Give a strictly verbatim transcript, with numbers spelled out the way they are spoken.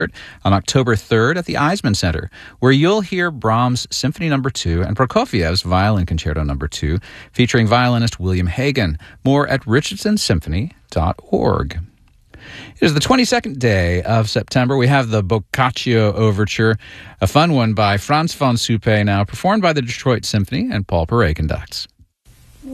on October third at the Eisman Center, where you'll hear Brahms' Symphony Number two and Prokofiev's Violin Concerto Number two, featuring violinist William Hagen. More at richardson symphony dot org. It is the twenty-second day of September. We have the Boccaccio Overture, a fun one by Franz von Suppe, now performed by the Detroit Symphony, and Paul Perret conducts.